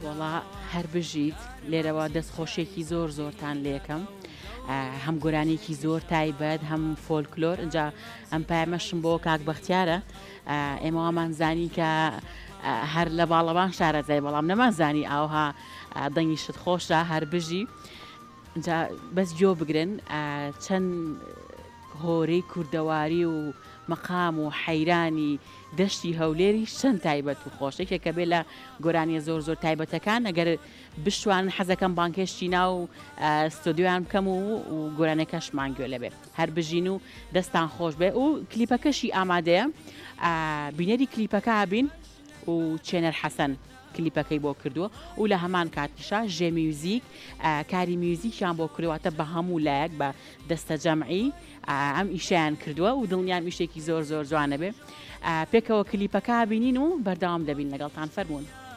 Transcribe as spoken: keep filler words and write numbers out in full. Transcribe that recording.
وڵا هەر بژیت لێرەوە دەستخۆشێکی زۆر زۆرتان لێکم هەم گۆرانێکی زۆر تایبەت هەم فۆلکلۆر اینجا ئەم پایمەشم بۆ کاک بەختیارە ئێمەوامان زانی کە هەر لە باڵەوان شارەزای بەڵام نەمانزانی ئاوها دەنگی شت خۆشە هەر بژی اینجا بەس جۆ بگرن چەند هۆرەی کوردەواری و مەقام و حەیرانی دەشتی هەولێری چەند تایبەت و خۆشێکێکە بێ لە گۆرانیە زۆر زۆر تایبەتەکان ئەگەر بشوان حەزەکەم بانکێشتی ناو ستۆدیۆیان بکەم و گۆرانەکەشمان گوێ لەبێ هەر بژین و دەستان خۆش بێ و کلیپەکەشی ئامادەیە بینەری کلیپەکە بین و چێنەر حەسەن کلیپەکەی بۆ کردووە و لە هەمان کاتیشا ژێ میوزیک کاری میوزیکیان بۆ کردواتە بە هەموو لایەک بە دەستە جەمعی ئەم ئیشیان کردووە و دڵنیان میشتێکی زۆر زۆر جوانە بێ پێکەوە کلیپەکە بینین و بەردەوام دەبین لەگەڵتان فەرمونون.